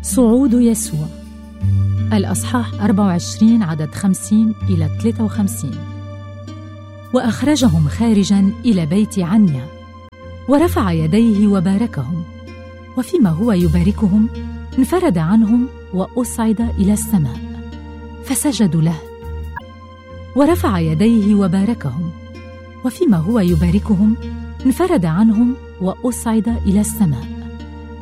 صعود يسوع، الأصحاح 24 عدد 50 إلى 53. وأخرجهم خارجاً إلى بيت عنيا، ورفع يديه وباركهم، وفيما هو يباركهم انفرد عنهم وأصعد إلى السماء، فسجدوا له. ورفع يديه وباركهم، وفيما هو يباركهم انفرد عنهم وأصعد إلى السماء.